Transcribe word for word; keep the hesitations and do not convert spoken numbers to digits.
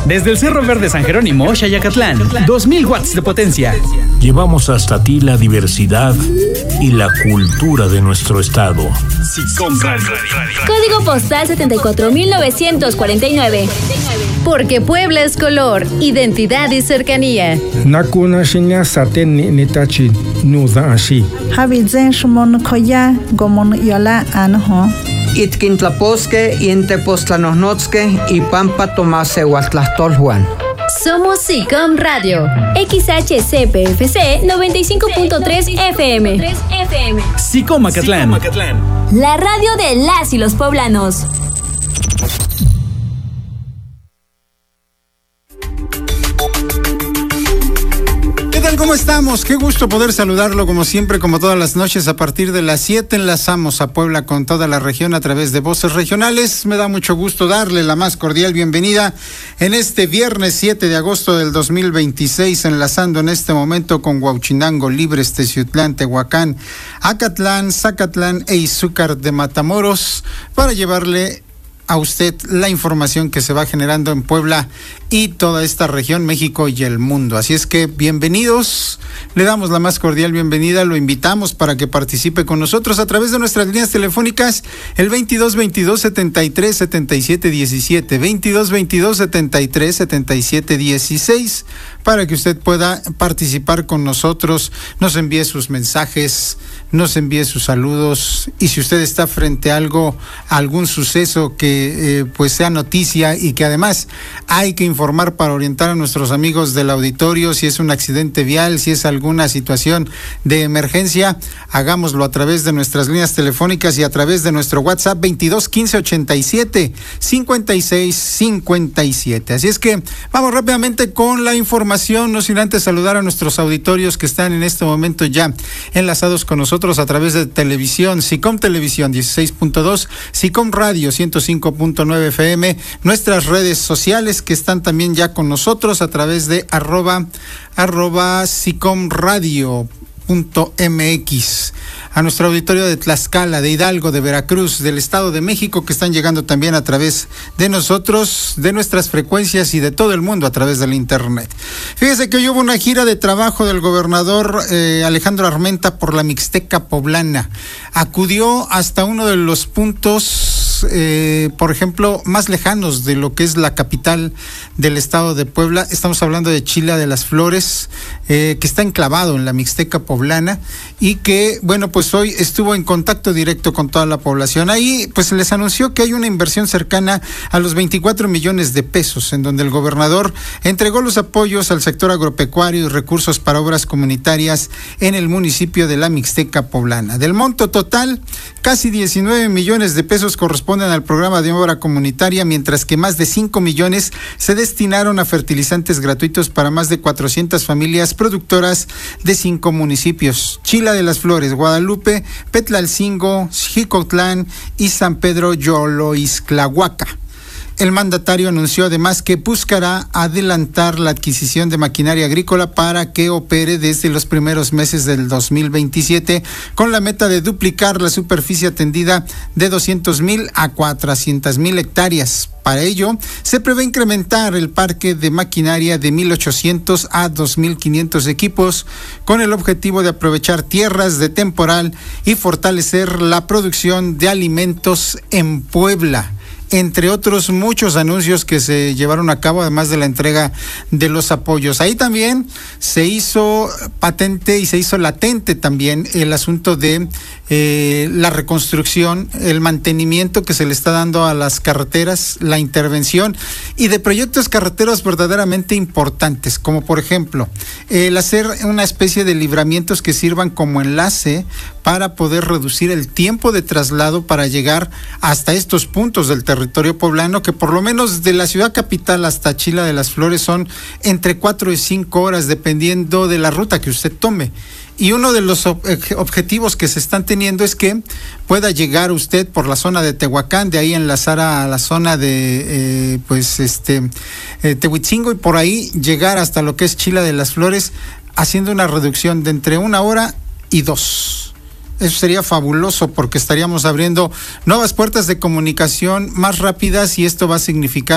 Desde el Cerro Verde San Jerónimo, Xayacatlán, dos mil watts de potencia. Llevamos hasta ti la diversidad y la cultura de nuestro estado. SICOM Radio. Código postal setenta y cuatro mil novecientos cuarenta y nueve. Porque Puebla es color, identidad y cercanía. Nakuna shinya saten ni nitachi nuda ashi. Habizen shumon koya gomon yola anho. Itkintlaposque, Intepostlanosnotzque y Pampa Tomase Huatlastolhuan. Somos SICOM Radio. X H C P F C noventa y cinco punto tres F M. SICOM Acatlán. La radio de las y los poblanos. ¿Cómo estamos? Qué gusto poder saludarlo como siempre, como todas las noches a partir de las siete. Enlazamos a Puebla con toda la región a través de Voces Regionales. Me da mucho gusto darle la más cordial bienvenida en este viernes siete de agosto del dos mil veintiséis, enlazando en este momento con Huauchinango, Libres, Teciutlán, Tehuacán, Acatlán, Zacatlán e Izúcar de Matamoros para llevarle a usted la información que se va generando en Puebla y toda esta región, México y el mundo. Así es que bienvenidos, le damos la más cordial bienvenida, lo invitamos para que participe con nosotros a través de nuestras líneas telefónicas, el veintidós veintidós setenta y tres setenta y siete diecisiete, veintidós veintidós setenta y tres setenta y siete dieciséis, para que usted pueda participar con nosotros, nos envíe sus mensajes, nos envíe sus saludos, y si usted está frente a algo, a algún suceso que eh, pues sea noticia y que además hay que informar para orientar a nuestros amigos del auditorio, si es un accidente vial, si es alguna situación de emergencia, hagámoslo a través de nuestras líneas telefónicas y a través de nuestro WhatsApp veintidós quince ochenta y siete cincuenta y seis cincuenta y siete. Así es que vamos rápidamente con la información, no sin antes saludar a nuestros auditorios que están en este momento ya enlazados con nosotros a través de televisión, SICOM Televisión dieciséis punto dos, SICOM Radio ciento cinco punto nueve F M, nuestras redes sociales que están también ya con nosotros a través de arroba, arroba SICOM Radio punto M X, a nuestro auditorio de Tlaxcala, de Hidalgo, de Veracruz, del Estado de México, que están llegando también a través de nosotros, de nuestras frecuencias y de todo el mundo a través del internet. Fíjese que hoy hubo una gira de trabajo del gobernador eh, Alejandro Armenta por la Mixteca poblana. Acudió hasta uno de los puntos Eh, por ejemplo, más lejanos de lo que es la capital del estado de Puebla. Estamos hablando de Chila de las Flores, eh, que está enclavado en la Mixteca poblana y que, bueno, pues hoy estuvo en contacto directo con toda la población. Ahí, pues se les anunció que hay una inversión cercana a los veinticuatro millones de pesos, en donde el gobernador entregó los apoyos al sector agropecuario y recursos para obras comunitarias en el municipio de la Mixteca poblana. Del monto total, casi diecinueve millones de pesos corresponden al programa de obra comunitaria, mientras que más de cinco millones se destinaron a fertilizantes gratuitos para más de cuatrocientas familias productoras de cinco municipios: Chila de las Flores, Guadalupe, Petlalcingo, Xicotlán y San Pedro Yoloixtlahuaca. El mandatario anunció además que buscará adelantar la adquisición de maquinaria agrícola para que opere desde los primeros meses del dos mil veintisiete, con la meta de duplicar la superficie atendida de doscientos mil a cuatrocientas mil hectáreas. Para ello, se prevé incrementar el parque de maquinaria de mil ochocientos a dos mil quinientos equipos, con el objetivo de aprovechar tierras de temporal y fortalecer la producción de alimentos en Puebla, entre otros muchos anuncios que se llevaron a cabo, además de la entrega de los apoyos. Ahí también se hizo patente y se hizo latente también el asunto de eh, la reconstrucción, el mantenimiento que se le está dando a las carreteras, la intervención y de proyectos carreteros verdaderamente importantes, como por ejemplo el hacer una especie de libramientos que sirvan como enlace para poder reducir el tiempo de traslado para llegar hasta estos puntos del territorio poblano, que por lo menos de la ciudad capital hasta Chila de las Flores son entre cuatro y cinco horas, dependiendo de la ruta que usted tome. Y uno de los objetivos que se están teniendo es que pueda llegar usted por la zona de Tehuacán, de ahí enlazar a la zona de eh, pues este eh, Tehuitzingo, y por ahí llegar hasta lo que es Chila de las Flores, haciendo una reducción de entre una hora y dos. Eso sería fabuloso, porque estaríamos abriendo nuevas puertas de comunicación más rápidas, y esto va a significar